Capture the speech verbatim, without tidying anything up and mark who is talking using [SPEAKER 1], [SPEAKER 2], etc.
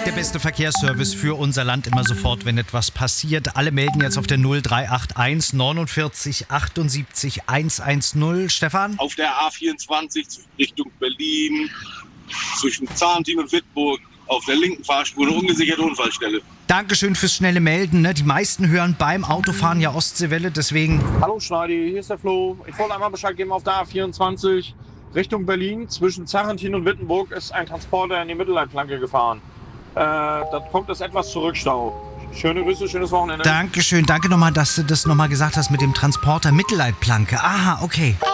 [SPEAKER 1] Der beste Verkehrsservice für unser Land immer sofort, wenn etwas passiert. Alle melden jetzt auf der null drei acht eins neunundvierzig achtundsiebzig hundertzehn. Stefan?
[SPEAKER 2] Auf der A vierundzwanzig Richtung Berlin, zwischen Zahntin und Wittburg, auf der linken Fahrspur eine ungesicherte Unfallstelle.
[SPEAKER 1] Dankeschön fürs schnelle Melden. Ne? Die meisten hören beim Autofahren ja Ostseewelle, deswegen...
[SPEAKER 3] Hallo Schneidi, hier ist der Flo. Ich wollte einmal Bescheid geben, auf der A vierundzwanzig Richtung Berlin, zwischen Zarentin und Wittenburg ist ein Transporter in die Mittelleitplanke gefahren. Äh, da kommt es etwas zu Rückstau. Schöne Grüße, schönes Wochenende.
[SPEAKER 1] Dankeschön, danke nochmal, dass du das nochmal gesagt hast mit dem Transporter Mittelleitplanke. Aha, okay.